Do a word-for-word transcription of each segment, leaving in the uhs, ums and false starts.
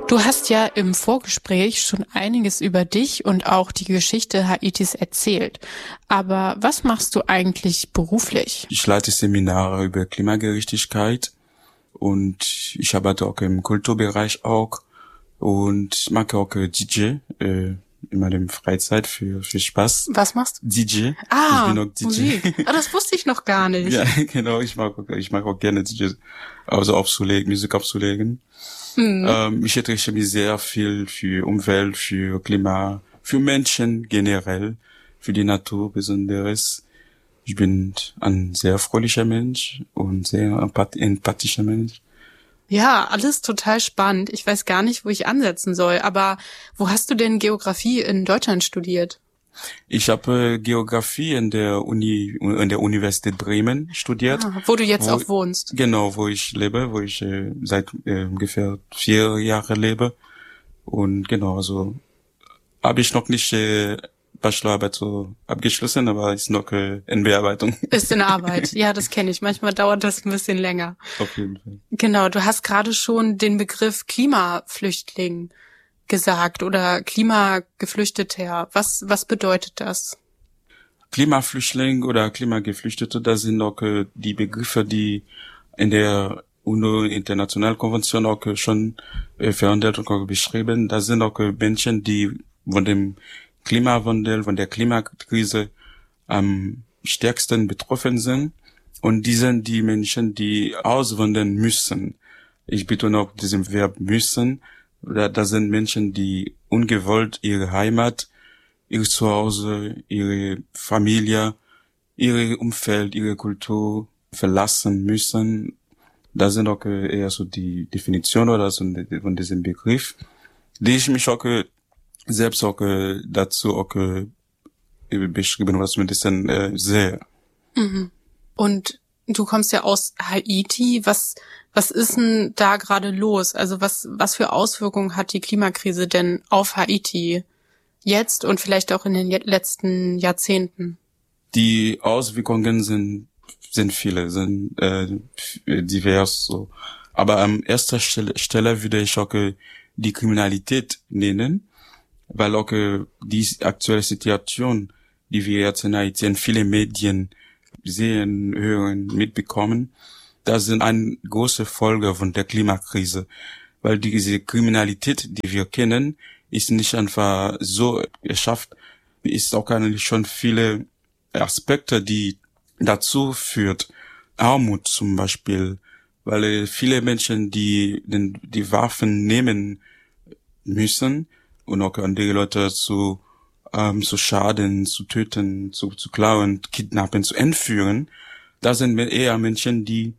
Du hast ja im Vorgespräch schon einiges über dich und auch die Geschichte Haitis erzählt. Aber was machst du eigentlich beruflich? Ich leite Seminare über Klimagerechtigkeit und ich arbeite auch im Kulturbereich auch und ich mag auch D J, äh, in meiner Freizeit für für Spaß. Was machst du? D J. Ah, ich bin auch D J. Musik. Ah, das wusste ich noch gar nicht. Ja, genau. Ich mag auch, ich mag auch gerne D J, also aufzulegen, Musik aufzulegen. Mhm. Ähm, ich interessiere mich sehr viel für Umwelt, für Klima, für Menschen generell, für die Natur besonders. Ich bin ein sehr fröhlicher Mensch und sehr empathischer Mensch. Ja, alles total spannend. Ich weiß gar nicht, wo ich ansetzen soll. Aber wo hast du denn Geografie in Deutschland studiert? Ich habe äh, Geografie in der Uni, in der Universität Bremen studiert. Ah, wo du jetzt wo, auch wohnst. Genau, wo ich lebe, wo ich äh, seit äh, ungefähr vier Jahren lebe. Und genau, also habe ich noch nicht äh, Bachelorarbeit so abgeschlossen, aber ist noch äh, in Bearbeitung. Ist in Arbeit. Ja, das kenne ich. Manchmal dauert das ein bisschen länger. Auf jeden Fall. Genau, du hast gerade schon den Begriff Klimaflüchtling gesagt oder Klimageflüchteter. Was was bedeutet das? Klimaflüchtling oder Klimageflüchtete, das sind auch äh, die Begriffe, die in der UNO Internationalkonvention auch äh, schon äh, verhandelt und auch beschrieben. Das sind auch äh, Menschen, die von dem Klimawandel, von der Klimakrise am stärksten betroffen sind. Und die sind die Menschen, die auswandern müssen. Ich betone auch diesen Verb müssen. Oder das sind Menschen, die ungewollt ihre Heimat, ihr Zuhause, ihre Familie, ihr Umfeld, ihre Kultur verlassen müssen. Das sind auch eher so die Definition oder so von diesem Begriff, die ich mich auch selbst auch dazu auch beschrieben oder zumindest äh, sehr. Mhm. Und du kommst ja aus Haiti. Was was ist denn da gerade los? Also was was für Auswirkungen hat die Klimakrise denn auf Haiti jetzt und vielleicht auch in den letzten Jahrzehnten? Die Auswirkungen sind sind viele, sind äh, divers so. Aber an erster Stelle, Stelle würde ich auch äh, die Kriminalität nennen, weil auch äh, die aktuelle Situation, die wir jetzt in Haiti in viele Medien sehen, hören, mitbekommen, das sind eine große Folge von der Klimakrise, weil diese Kriminalität, die wir kennen, ist nicht einfach so geschafft, ist auch eigentlich schon viele Aspekte, die dazu führt. Armut zum Beispiel, weil viele Menschen, die den, die Waffen nehmen müssen und auch andere Leute zu ähm, zu schaden, zu töten, zu, zu klauen, kidnappen, zu entführen, das sind eher Menschen, die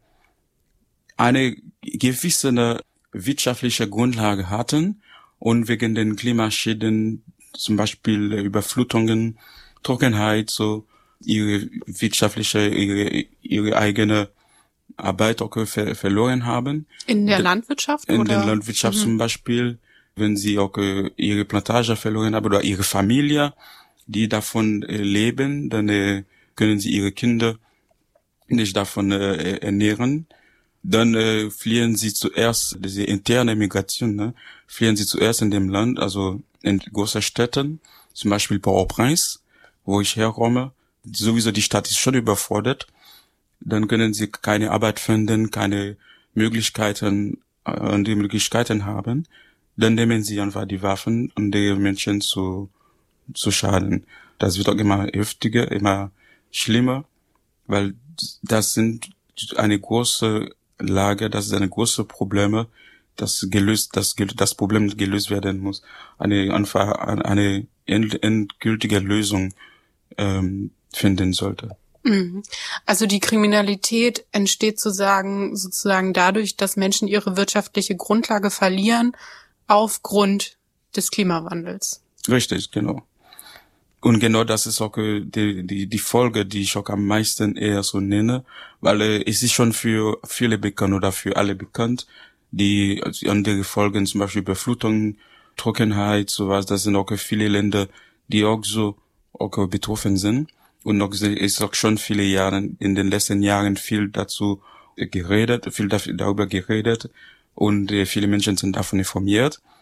eine gewisse wirtschaftliche Grundlage hatten und wegen den Klimaschäden, zum Beispiel Überflutungen, Trockenheit, so ihre wirtschaftliche, ihre, ihre eigene Arbeit auch ver- verloren haben. In der Landwirtschaft? In oder? der Landwirtschaft mhm. zum Beispiel, wenn sie auch äh, ihre Plantage verloren haben oder ihre Familie, die davon äh, leben, dann äh, können sie ihre Kinder nicht davon äh, ernähren. Dann äh, fliehen sie zuerst, diese interne Migration, ne, fliehen sie zuerst in dem Land, also in großen Städten, zum Beispiel Port-au-Prince, wo ich herkomme. Sowieso die Stadt ist schon überfordert. Dann können sie keine Arbeit finden, keine Möglichkeiten, äh, die Möglichkeiten haben. Dann nehmen sie einfach die Waffen, um die Menschen zu, zu schaden. Das wird auch immer heftiger, immer schlimmer, weil das sind eine große Lage, das ist eine große Probleme, das gelöst, das, das Problem gelöst werden muss. Eine, einfach, eine endgültige Lösung, ähm, finden sollte. Also die Kriminalität entsteht sozusagen, sozusagen dadurch, dass Menschen ihre wirtschaftliche Grundlage verlieren aufgrund des Klimawandels. Richtig, genau. Und genau das ist auch die, die, die Folge, die ich auch am meisten eher so nenne, weil äh, es ist schon für viele bekannt oder für alle bekannt, die also andere Folgen, zum Beispiel Überflutung, Trockenheit, sowas, das sind auch viele Länder, die auch so auch betroffen sind. Und noch ist auch schon viele Jahre, in den letzten Jahren viel dazu geredet, viel darüber geredet und äh, viele Menschen sind davon informiert.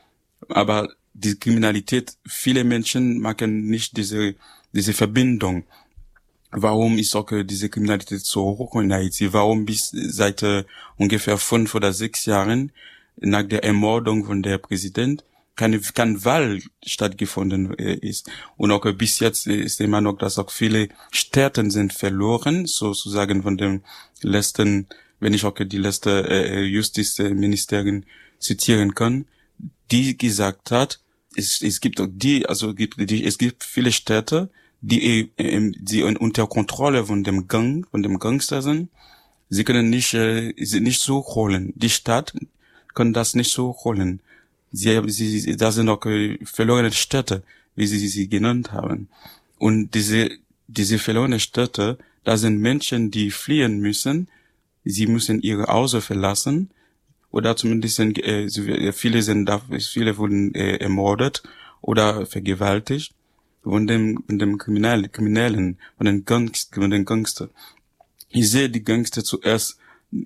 Aber die Kriminalität, viele Menschen machen nicht diese, diese Verbindung. Warum ist auch diese Kriminalität so hoch in Haiti? Warum bis seit äh, ungefähr fünf oder sechs Jahren nach der Ermordung von der Präsident keine, keine Wahl stattgefunden äh, ist? Und auch äh, bis jetzt äh, ist immer noch, dass auch viele Städte sind verloren, sozusagen von dem letzten, wenn ich auch die letzte äh, Justizministerin zitieren kann, die gesagt hat, es, es gibt auch die, also gibt, die, es gibt viele Städte, die, die unter Kontrolle von dem Gang, von dem Gangster sind. Sie können nicht, äh, sie nicht so holen. Die Stadt kann das nicht so holen. Sie, sie, das sind auch äh, verlorene Städte, wie sie sie genannt haben. Und diese, diese verlorene Städte, da sind Menschen, die fliehen müssen. Sie müssen ihre Hause verlassen. Oder zumindest sind, äh, viele sind da, viele wurden äh, ermordet oder vergewaltigt. Von dem, von dem Kriminellen, Kriminellen, von den Gangs, von den Gangster. Ich sehe die Gangster zuerst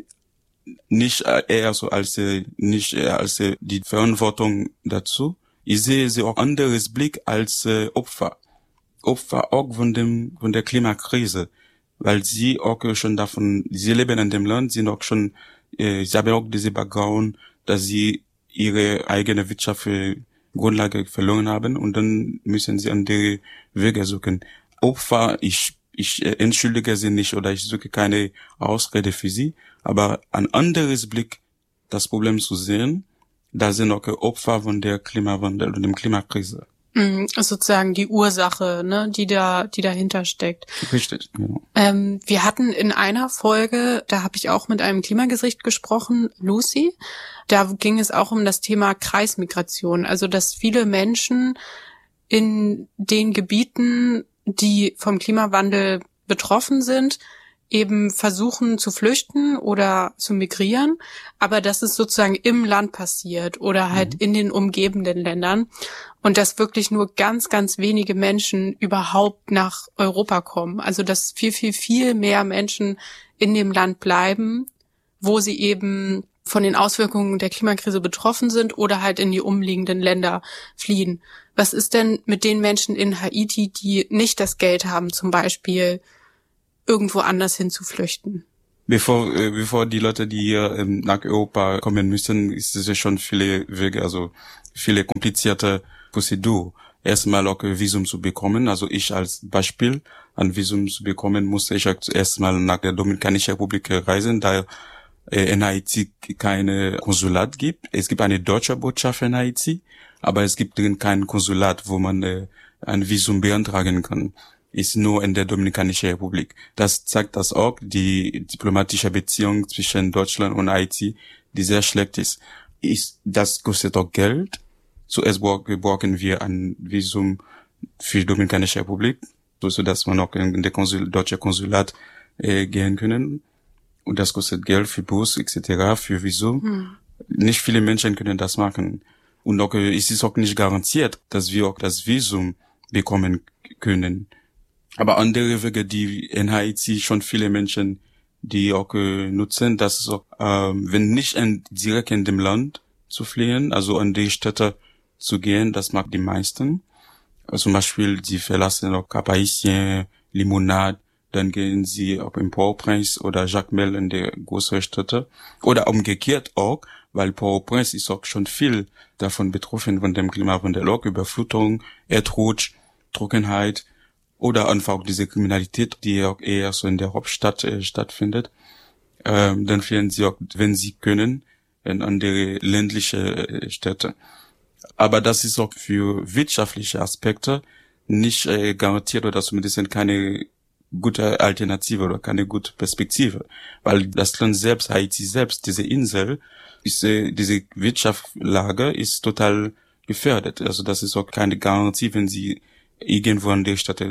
nicht eher so als, nicht eher als die Verantwortung dazu. Ich sehe sie auch anderes Blick als äh, Opfer. Opfer auch von dem, von der Klimakrise. Weil sie auch schon davon, sie leben in dem Land, sind auch schon, äh, sie haben auch diese Background, dass sie ihre eigene Wirtschaft für Grundlage verloren haben und dann müssen sie andere Wege suchen. Opfer, ich, ich äh, entschuldige sie nicht oder ich suche keine Ausrede für sie, aber ein anderes Blick, das Problem zu sehen, da sind auch Opfer von der Klimawandel und dem Klimakrise. Mm, sozusagen die Ursache, ne, die da, die dahinter steckt. Richtig, genau. Ähm, wir hatten in einer Folge, da habe ich auch mit einem Klimagesicht gesprochen, Lucy. Da ging es auch um das Thema Kreismigration, also dass viele Menschen in den Gebieten, die vom Klimawandel betroffen sind, eben versuchen zu flüchten oder zu migrieren, aber dass es sozusagen im Land passiert oder halt mhm. in den umgebenden Ländern und dass wirklich nur ganz, ganz wenige Menschen überhaupt nach Europa kommen. Also dass viel, viel, viel mehr Menschen in dem Land bleiben, wo sie eben von den Auswirkungen der Klimakrise betroffen sind oder halt in die umliegenden Länder fliehen. Was ist denn mit den Menschen in Haiti, die nicht das Geld haben, zum Beispiel irgendwo anders hin zu flüchten? Bevor, äh, bevor die Leute, die hier ähm, nach Europa kommen müssen, ist es ja schon viele Wege, also viele komplizierte Prozedur. Erstmal auch ein Visum zu bekommen. Also ich als Beispiel, ein Visum zu bekommen, musste ich erstmal nach der Dominikanischen Republik reisen, da äh, in Haiti keine Konsulat gibt. Es gibt eine deutsche Botschaft in Haiti, aber es gibt kein Konsulat, wo man äh, ein Visum beantragen kann. Ist nur in der Dominikanischen Republik. Das zeigt das auch, die diplomatische Beziehung zwischen Deutschland und Haiti, die sehr schlecht ist. Ist das kostet auch Geld. Zuerst brauchen wir ein Visum für die Dominikanische Republik, so dass man auch in der Konsul, deutsche Konsulat äh, gehen können. Und das kostet Geld für Bus et cetera, für Visum. Hm. Nicht viele Menschen können das machen. Und auch, äh, es ist auch nicht garantiert, dass wir auch das Visum bekommen können. Aber andere Wege, die in Haiti schon viele Menschen, die auch äh, nutzen, das ist auch, ähm, wenn nicht in, direkt in dem Land zu fliehen, also an die Städte zu gehen, das mag die meisten. Also zum Beispiel, sie verlassen auch Cap-Haïtien, Limonade, dann gehen sie auch in Port-au-Prince oder Jacmel in die größeren Städte. Oder umgekehrt auch, weil Port-au-Prince ist auch schon viel davon betroffen von dem Klimawandel, auch Überflutung, Erdrutsch, Trockenheit, oder einfach diese Kriminalität, die auch eher so in der Hauptstadt äh, stattfindet. Ähm, dann fliehen sie auch, wenn sie können, in andere ländliche äh, Städte. Aber das ist auch für wirtschaftliche Aspekte nicht äh, garantiert oder zumindest keine gute Alternative oder keine gute Perspektive. Weil das Land selbst, Haiti selbst, diese Insel, ist, äh, diese Wirtschaftslage ist total gefährdet. Also das ist auch keine Garantie, wenn sie irgendwo an der Stadt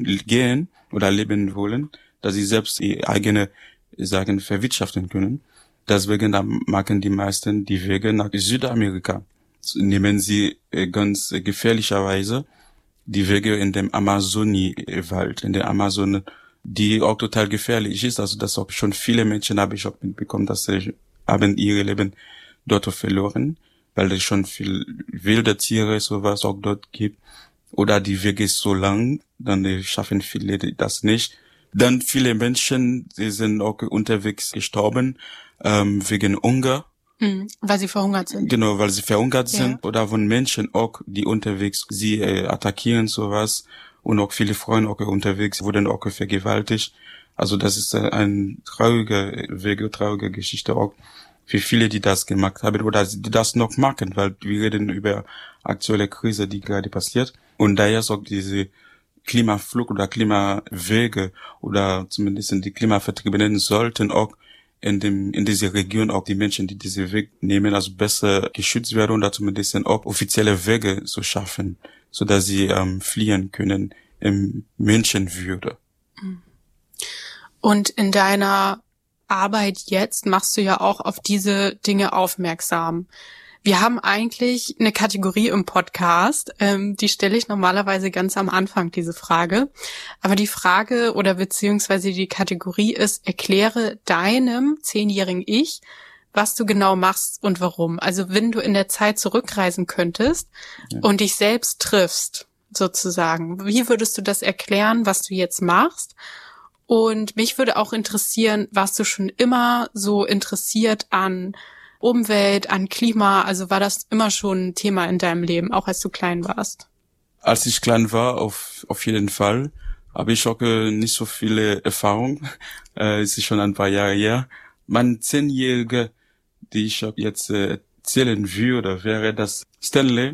gehen oder leben wollen, dass sie selbst ihre eigene Sagen verwirtschaften können. Deswegen machen die meisten die Wege nach Südamerika. Nehmen sie ganz gefährlicherweise die Wege in dem Amazonie-Wald, in der Amazon, die auch total gefährlich ist. Also das auch schon viele Menschen habe ich auch mitbekommen, dass sie haben ihre Leben dort verloren. weil es schon viel wilde Tiere sowas auch dort gibt. Oder die Wege ist so lang, dann äh, schaffen viele das nicht. Dann viele Menschen, die sind auch unterwegs gestorben, ähm, wegen Hunger. Mhm, weil sie verhungert sind. Genau, weil sie verhungert Ja. sind. Oder von Menschen auch, die unterwegs sie äh, attackieren, sowas. Und auch viele Frauen auch unterwegs wurden auch vergewaltigt. Also das ist äh, eine traurige Wege, traurige Geschichte auch für viele, die das gemacht haben oder die das noch machen, weil wir reden über aktuelle Krise, die gerade passiert. Und daher ist auch diese Klimaflucht oder Klimawege oder zumindest die Klimavertriebenen sollten auch in dem, in dieser Region auch die Menschen, die diese Weg nehmen, also besser geschützt werden oder zumindest auch offizielle Wege zu schaffen, so dass sie ähm, fliehen können im Menschenwürde. Und in deiner Arbeit jetzt machst du ja auch auf diese Dinge aufmerksam. Wir haben eigentlich eine Kategorie im Podcast, ähm, die stelle ich normalerweise ganz am Anfang, diese Frage. Aber die Frage oder beziehungsweise die Kategorie ist, erkläre deinem zehnjährigen Ich, was du genau machst und warum. Also wenn du in der Zeit zurückreisen könntest ja. und dich selbst triffst, sozusagen, wie würdest du das erklären, was du jetzt machst? Und mich würde auch interessieren, warst du schon immer so interessiert an Umwelt, an Klima? Also war das immer schon ein Thema in deinem Leben, auch als du klein warst? Als ich klein war, auf auf jeden Fall. Aber ich auch äh, nicht so viele Erfahrung. Äh, es ist schon ein paar Jahre her. Mein Zehnjähriger, die ich jetzt äh, erzählen würde, wäre das Stanley.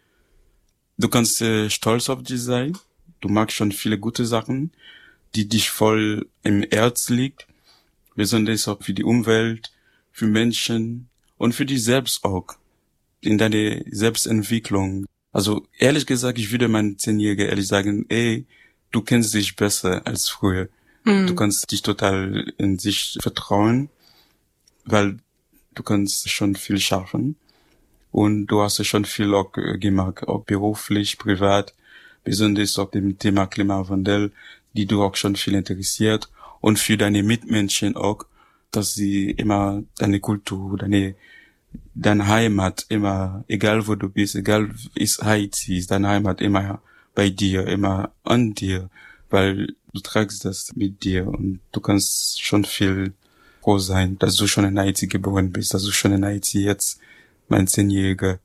Du kannst äh, stolz auf dich sein. Du magst schon viele gute Sachen, die dich voll im Herz liegt. Besonders auch für die Umwelt, für Menschen und für dich selbst auch. In deiner Selbstentwicklung. Also ehrlich gesagt, ich würde meinen Zehnjährigen ehrlich sagen, ey, du kennst dich besser als früher. Mhm. Du kannst dich total in sich vertrauen, weil du kannst schon viel schaffen. Und du hast schon viel auch gemacht, auch beruflich, privat, besonders auf dem Thema Klimawandel, die du auch schon viel interessiert. Und für deine Mitmenschen auch, dass sie immer deine Kultur, deine, deine Heimat immer, egal wo du bist, egal ist Haiti, ist deine Heimat immer bei dir, immer an dir, weil du trägst das mit dir und du kannst schon viel froh sein, dass du schon in Haiti geboren bist, dass du schon in Haiti jetzt mein Zehnjähriger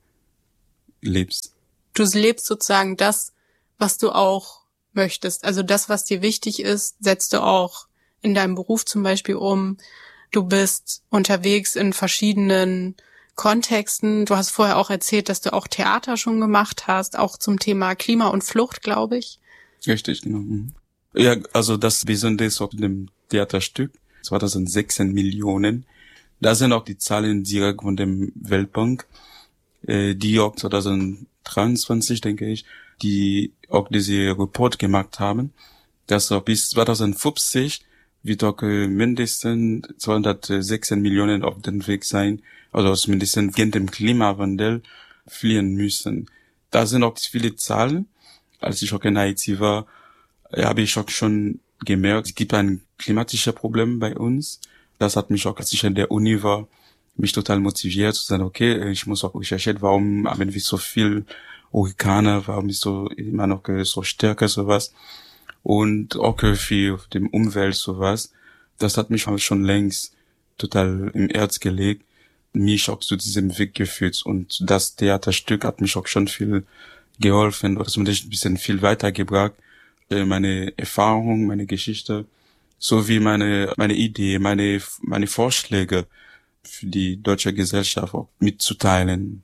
lebst. Du lebst sozusagen das, was du auch möchtest. Also das, was dir wichtig ist, setzt du auch in deinem Beruf zum Beispiel um. Du bist unterwegs in verschiedenen Kontexten. Du hast vorher auch erzählt, dass du auch Theater schon gemacht hast, auch zum Thema Klima und Flucht, glaube ich. Richtig, genau. Ja, also das Besondere auf dem Theaterstück, zweitausendsechzehn Millionen. Da sind auch die Zahlen direkt von dem Weltbank, äh, die auch zweitausenddreiundzwanzig, denke ich, die auch diese Report gemacht haben, dass auch bis zweitausendfünfzig wird auch äh, mindestens zweihundertsechzehn Millionen auf dem Weg sein, also mindestens gegen den Klimawandel fliehen müssen. Da sind auch viele Zahlen. Als ich auch in Haiti war, äh, habe ich auch schon gemerkt, es gibt ein klimatisches Problem bei uns. Das hat mich auch, als ich in der Uni war, mich total motiviert zu sagen, okay, ich muss auch recherchieren, warum haben wir so viel Hurrikane, warum ist so immer noch so stärker sowas und auch für die Umwelt sowas. Das hat mich schon längst total im Herz gelegt, mich auch zu diesem Weg geführt und das Theaterstück hat mich auch schon viel geholfen, oder zumindest ein bisschen viel weitergebracht, meine Erfahrung, meine Geschichte, sowie meine meine Idee, meine meine Vorschläge für die deutsche Gesellschaft auch mitzuteilen.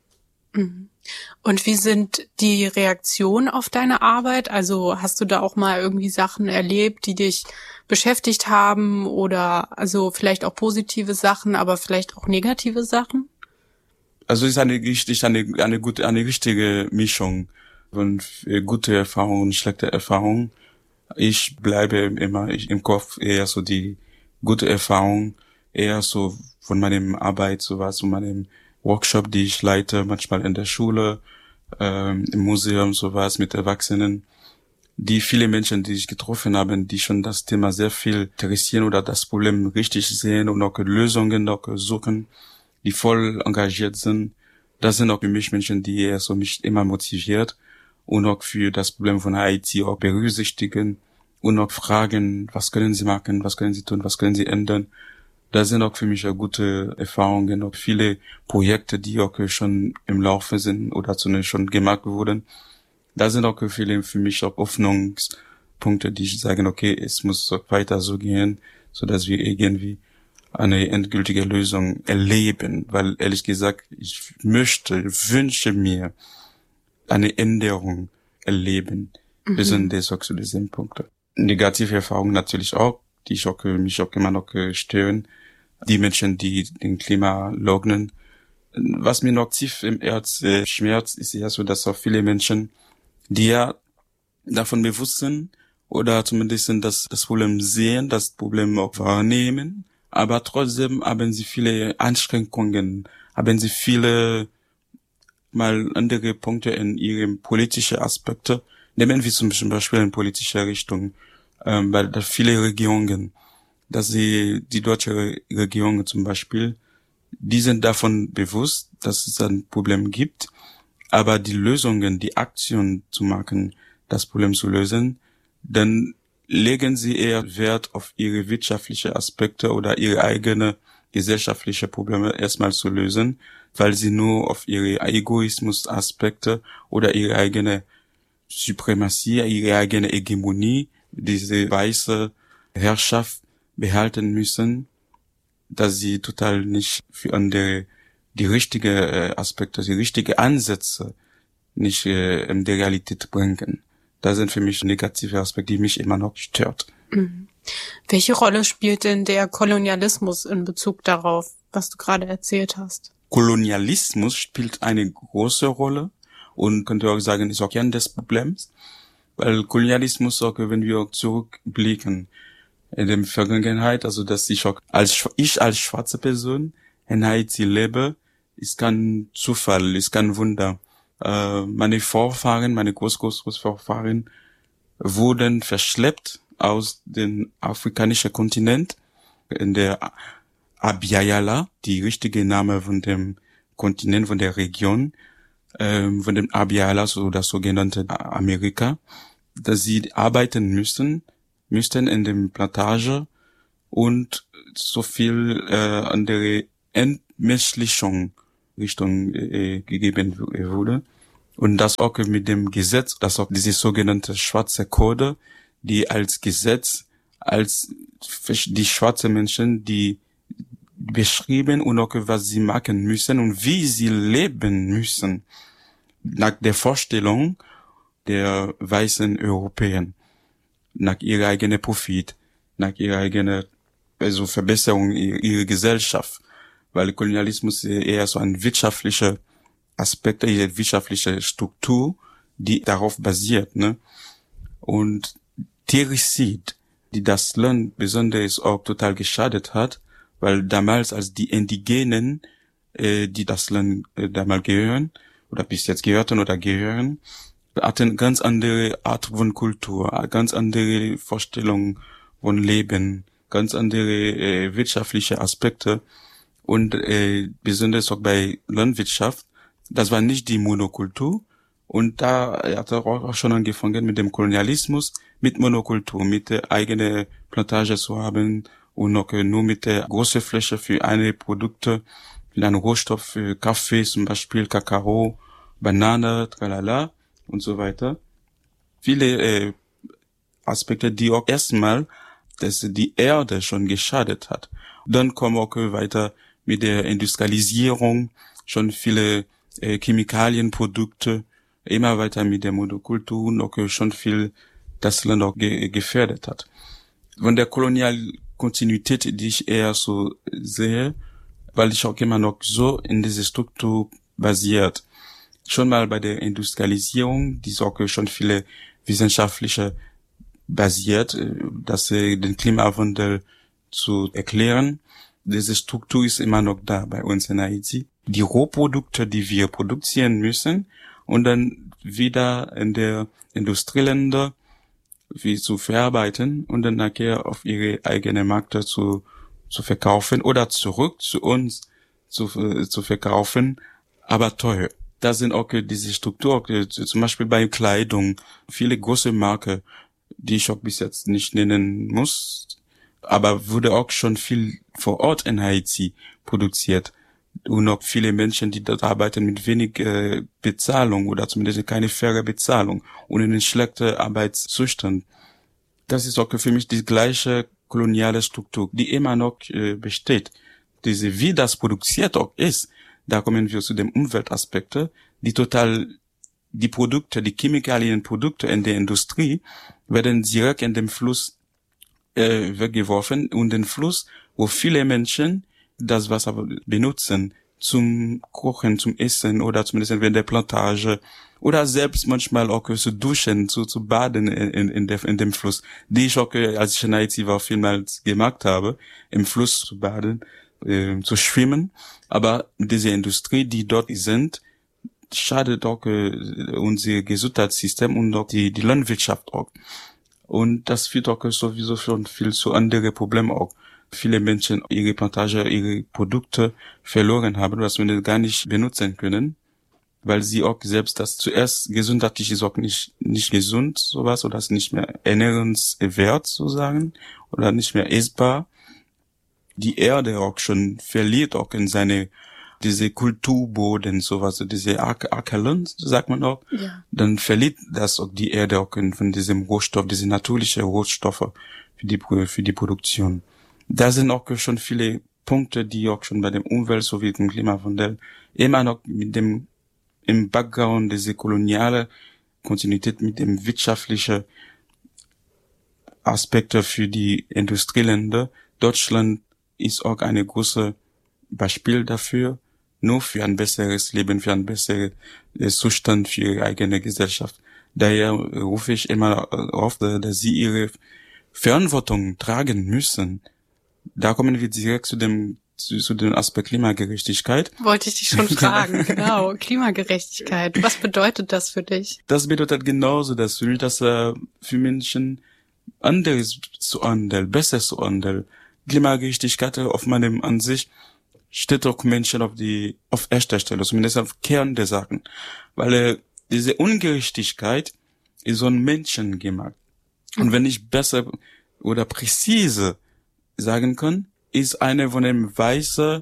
Und wie sind die Reaktionen auf deine Arbeit? Also hast du da auch mal irgendwie Sachen erlebt, die dich beschäftigt haben oder also vielleicht auch positive Sachen, aber vielleicht auch negative Sachen? Also es ist eine richtig eine eine gute eine richtige Mischung von gute Erfahrungen und schlechte Erfahrungen. Ich bleibe immer ich, im Kopf eher so die gute Erfahrung, eher so von meinem Arbeit, sowas, von meinem Workshop, die ich leite, manchmal in der Schule, ähm, im Museum, sowas mit Erwachsenen. Die viele Menschen, die ich getroffen habe, die schon das Thema sehr viel interessieren oder das Problem richtig sehen und auch Lösungen auch suchen, die voll engagiert sind. Das sind auch für mich Menschen, die eher so mich immer motiviert und auch für das Problem von Haiti auch berücksichtigen und auch fragen, was können sie machen, was können sie tun, was können sie ändern. Das sind auch für mich auch gute Erfahrungen, auch viele Projekte, die auch schon im Laufe sind oder zumindest schon gemacht wurden. Da sind auch viele für mich auch Hoffnungspunkte, die sagen, okay, es muss weiter so gehen, so dass wir irgendwie eine endgültige Lösung erleben, weil ehrlich gesagt, ich möchte, wünsche mir eine Änderung erleben, mhm. besonders auch zu diesen Punkten. Negative Erfahrungen natürlich auch, die ich auch, mich auch immer noch stören, die Menschen, die den Klima leugnen. Was mir noch tief im Herz äh, schmerzt, ist ja so, dass auch viele Menschen, die ja davon bewusst sind oder zumindest das, das Problem sehen, das Problem auch wahrnehmen, aber trotzdem haben sie viele Einschränkungen, haben sie viele mal andere Punkte in ihren politischen Aspekte, nehmen wir zum Beispiel in politischer Richtung, ähm, weil da viele Regierungen, dass sie, die deutsche Regierung zum Beispiel, die sind davon bewusst, dass es ein Problem gibt, aber die Lösungen, die Aktion zu machen, das Problem zu lösen, dann legen sie eher Wert auf ihre wirtschaftlichen Aspekte oder ihre eigene gesellschaftliche Probleme erstmal zu lösen, weil sie nur auf ihre Egoismus-Aspekte oder ihre eigene Suprematie, ihre eigene Hegemonie, diese weiße Herrschaft behalten müssen, dass sie total nicht für andere die richtige Aspekte, die richtige Ansätze nicht äh, in der Realität bringen. Das sind für mich negative Aspekte, die mich immer noch stört. Mhm. Welche Rolle spielt denn der Kolonialismus in Bezug darauf, was du gerade erzählt hast? Kolonialismus spielt eine große Rolle und könnte auch sagen, ist auch Kern des Problems, weil Kolonialismus auch, wenn wir zurückblicken in der Vergangenheit, also dass ich auch als ich als schwarze Person in Haiti lebe, ist kein Zufall, ist kein Wunder. Uh, meine Vorfahren, meine Groß-Groß-Großvorfahren wurden verschleppt aus dem afrikanischen Kontinent in der Abya-Yala, die richtige Name von dem Kontinent, von der Region, ähm, von dem Abya-Yala, so das sogenannte Amerika, dass sie arbeiten müssen, müssten in dem Plantage und so viel äh, andere Entmenschlichung Richtung äh, gegeben wurde. Und das auch mit dem Gesetz, das auch diese sogenannte schwarze Code, die als Gesetz, als die schwarze Menschen, die beschrieben und auch was sie machen müssen und wie sie leben müssen, nach der Vorstellung der weißen Europäer, nach ihrer eigenen Profit, nach ihrer eigenen also Verbesserung ihrer Gesellschaft. Weil Kolonialismus eher so ein wirtschaftlicher Aspekt, eine wirtschaftliche Struktur, die darauf basiert, ne? Und Tericid, die das Land besonders auch total geschadet hat, weil damals als die Indigenen, äh, die das Land äh, damals gehören, oder bis jetzt gehörten oder gehören, hatten ganz andere Art von Kultur, ganz andere Vorstellungen von Leben, ganz andere äh, wirtschaftliche Aspekte. Und äh, besonders auch bei Landwirtschaft, das war nicht die Monokultur. Und da hat er auch schon angefangen mit dem Kolonialismus, mit Monokultur, mit der eigenen Plantage zu haben und auch nur mit der großen Fläche für eine Produkte, mit einem Rohstoff für Kaffee, zum Beispiel Kakao, Banane, tralala und so weiter. Viele äh, Aspekte, die auch erstmal, dass die Erde schon geschadet hat. Dann kommen auch weiter mit der Industrialisierung, schon viele äh, Chemikalienprodukte, immer weiter mit der Monokultur, noch schon viel das Land auch ge- gefährdet hat. Von der Kolonialkontinuität, die ich eher so sehe, weil ich auch immer noch so in diese Struktur basiert. Schon mal bei der Industrialisierung, die ist auch schon viele wissenschaftliche basiert, dass äh, den Klimawandel zu erklären. Diese Struktur ist immer noch da bei uns in Haiti. Die Rohprodukte, die wir produzieren müssen und dann wieder in der Industrieländer wie zu verarbeiten und dann nachher auf ihre eigene Märkte zu zu verkaufen oder zurück zu uns zu zu verkaufen aber teuer. Da sind auch diese Struktur, zum Beispiel bei Kleidung, viele große Marken, die ich auch bis jetzt nicht nennen muss, aber wurde auch schon viel vor Ort in Haiti produziert. Und auch viele Menschen, die dort arbeiten mit wenig äh, Bezahlung oder zumindest keine faire Bezahlung und in einen schlechten Arbeitszustand. Das ist auch für mich die gleiche koloniale Struktur, die immer noch äh, besteht. Diese, wie das produziert auch ist, da kommen wir zu den Umweltaspekten, die total, die Produkte, die Chemikalienprodukte in der Industrie werden direkt in den Fluss äh, weggeworfen und den Fluss, wo viele Menschen das Wasser benutzen zum Kochen, zum Essen oder zumindest während der Plantage oder selbst manchmal auch zu duschen, zu, zu baden in, in, der, in dem Fluss, die ich auch, als ich in Haiti war, vielmals gemacht habe, im Fluss zu baden, äh, zu schwimmen. Aber diese Industrie, die dort sind, schadet auch äh, unser Gesundheitssystem und auch die, die Landwirtschaft auch. Und das führt auch sowieso schon viel zu anderen Problemen auch. Viele Menschen ihre Plantage, ihre Produkte verloren haben, was wir gar nicht benutzen können, weil sie auch selbst das zuerst gesundheitlich ist auch nicht, nicht gesund, sowas, oder ist nicht mehr ernährenswert, so sagen, oder nicht mehr essbar. Die Erde auch schon verliert auch in seine, diese Kulturboden, sowas, diese Ackerland, sagt man auch, ja. Dann verliert das auch die Erde auch in, von diesem Rohstoff, diese natürlichen Rohstoffe für die, für die Produktion. Da sind auch schon viele Punkte, die auch schon bei dem Umwelt sowie dem Klimawandel immer noch mit dem, im Background diese koloniale Kontinuität mit dem wirtschaftlichen Aspekte für die Industrieländer. Deutschland ist auch eine große Beispiel dafür, nur für ein besseres Leben, für einen besseren Zustand für ihre eigene Gesellschaft. Daher rufe ich immer auf, dass sie ihre Verantwortung tragen müssen. Da kommen wir direkt zu dem zu, zu dem Aspekt Klimagerechtigkeit. Wollte ich dich schon fragen, genau. Klimagerechtigkeit. Was bedeutet das für dich? Das bedeutet genauso, dass für mich, dass äh, für Menschen anderes zu handeln, besser zu handeln. Klimagerechtigkeit auf meinem Ansicht steht auch Menschen auf die auf erster Stelle, zumindest auf Kern der Sachen, weil äh, diese Ungerechtigkeit ist so ein Menschen gemacht. Und wenn ich besser oder präzise sagen kann, ist eine von dem weißen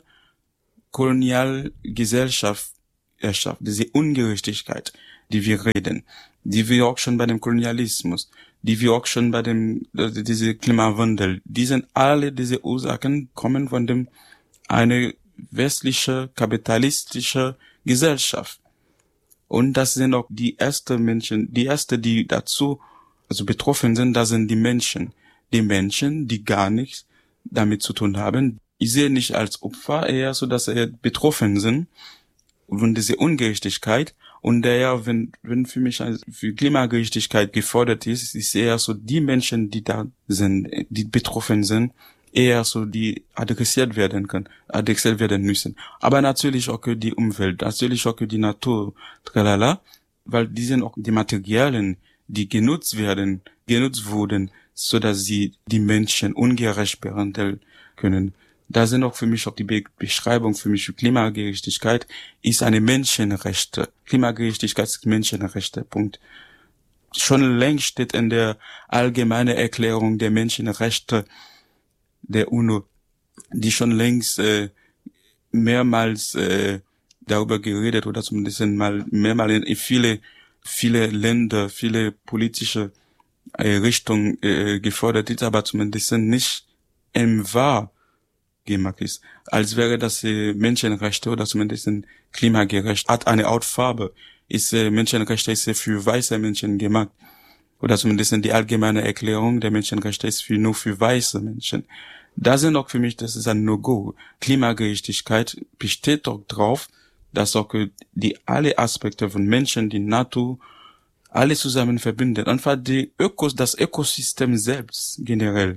Kolonialgesellschaft erschafft, diese Ungerechtigkeit, die wir reden, die wir auch schon bei dem Kolonialismus, die wir auch schon bei dem, diese Klimawandel, die sind alle diese Ursachen kommen von dem, eine westliche, kapitalistische Gesellschaft. Und das sind auch die ersten Menschen, die erste, die dazu, also betroffen sind, das sind die Menschen. Die Menschen, die gar nichts damit zu tun haben. Ich sehe nicht als Opfer, eher so, dass sie betroffen sind von dieser Ungerechtigkeit. Und daher, wenn, wenn für mich für Klimagerechtigkeit gefordert ist, ist eher so die Menschen, die da sind, die betroffen sind, eher so, die adressiert werden können, adressiert werden müssen. Aber natürlich auch die Umwelt, natürlich auch die Natur, tralala, weil die sind auch die Materialien, die genutzt werden, genutzt wurden, so dass sie die Menschen ungerecht behandeln können. Da sind auch für mich auch die Be- Beschreibung für mich für Klimagerechtigkeit ist eine Menschenrechte. Klimagerechtigkeit ist Menschenrechte. Punkt. Schon längst steht in der allgemeinen Erklärung der Menschenrechte der UNO, die schon längst äh, mehrmals äh, darüber geredet oder zumindest mal mehrmals in viele viele Länder, viele politische äh, Richtungen äh, gefordert ist, aber zumindest nicht im Wahr gemacht ist. Als wäre das äh, Menschenrechte oder zumindest klimagerecht, hat eine Hautfarbe, ist äh, Menschenrechte ist äh, für weiße Menschen gemacht. Oder zumindest die allgemeine Erklärung der Menschenrechte ist für, nur für weiße Menschen. Da sind auch für mich, das ist ein No-Go. Klimagerechtigkeit besteht auch drauf, dass auch die alle Aspekte von Menschen, die Natur, alle zusammen verbindet. Einfach die Ökos, das Ökosystem selbst generell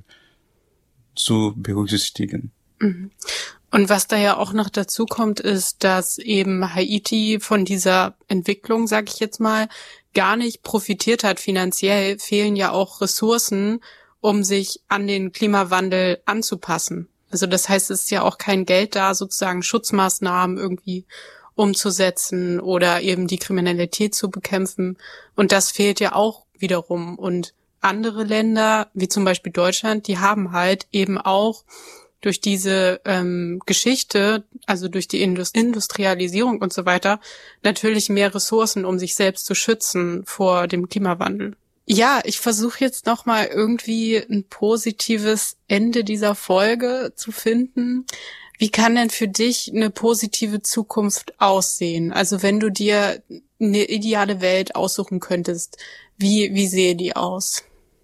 zu berücksichtigen. Und was da ja auch noch dazu kommt, ist, dass eben Haiti von dieser Entwicklung, sag ich jetzt mal, gar nicht profitiert hat. Finanziell fehlen ja auch Ressourcen, um sich an den Klimawandel anzupassen. Also das heißt, es ist ja auch kein Geld da, sozusagen Schutzmaßnahmen irgendwie umzusetzen oder eben die Kriminalität zu bekämpfen. Und das fehlt ja auch wiederum. Und andere Länder, wie zum Beispiel Deutschland, die haben halt eben auch durch diese ähm, Geschichte, also durch die Indust- Industrialisierung und so weiter, natürlich mehr Ressourcen, um sich selbst zu schützen vor dem Klimawandel. Ja, ich versuche jetzt nochmal irgendwie ein positives Ende dieser Folge zu finden. Wie kann denn für dich eine positive Zukunft aussehen? Also wenn du dir eine ideale Welt aussuchen könntest, wie, wie sehe die aus?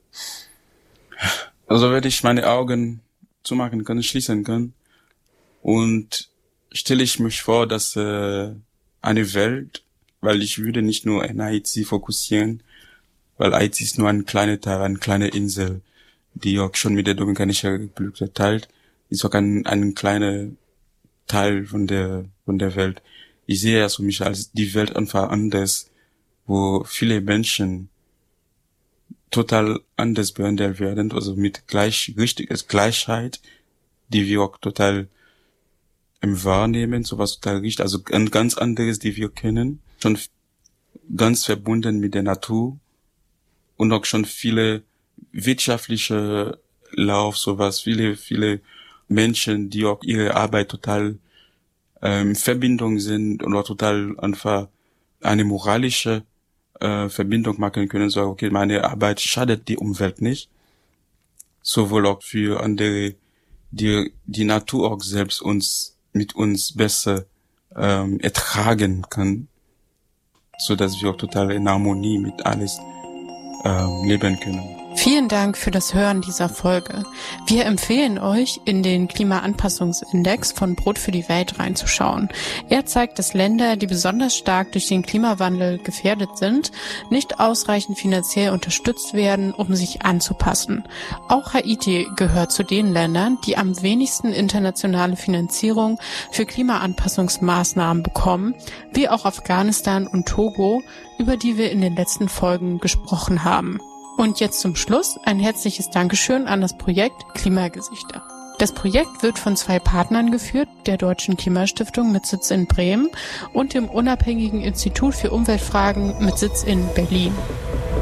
Also wenn ich meine Augen zumachen kann, schließen kann und stelle ich mich vor, dass äh, eine Welt, weil ich würde nicht nur in Haiti fokussieren, weil Haiti ist nur ein kleiner Teil, eine kleine Insel, die auch schon mit der Dominikanischen Republik teilt, ist auch ein, ein kleiner Teil von der von der Welt. Ich sehe also mich als die Welt einfach anders, wo viele Menschen total anders behandelt werden, also mit gleich richtiges Gleichheit, die wir auch total im Wahrnehmen, sowas total richtig, also ein ganz anderes, die wir kennen, schon ganz verbunden mit der Natur und auch schon viele wirtschaftliche Lauf, sowas, viele, viele Menschen, die auch ihre Arbeit total ähm, in Verbindung sind und auch total einfach eine moralische äh, Verbindung machen können, so, okay, meine Arbeit schadet die Umwelt nicht, sowohl auch für andere, die die Natur auch selbst uns mit uns besser ähm, ertragen kann, so dass wir auch total in Harmonie mit alles ähm, leben können. Vielen Dank für das Hören dieser Folge. Wir empfehlen euch, in den Klimaanpassungsindex von Brot für die Welt reinzuschauen. Er zeigt, dass Länder, die besonders stark durch den Klimawandel gefährdet sind, nicht ausreichend finanziell unterstützt werden, um sich anzupassen. Auch Haiti gehört zu den Ländern, die am wenigsten internationale Finanzierung für Klimaanpassungsmaßnahmen bekommen, wie auch Afghanistan und Togo, über die wir in den letzten Folgen gesprochen haben. Und jetzt zum Schluss ein herzliches Dankeschön an das Projekt Klimagesichter. Das Projekt wird von zwei Partnern geführt, der Deutschen Klimastiftung mit Sitz in Bremen und dem unabhängigen Institut für Umweltfragen mit Sitz in Berlin.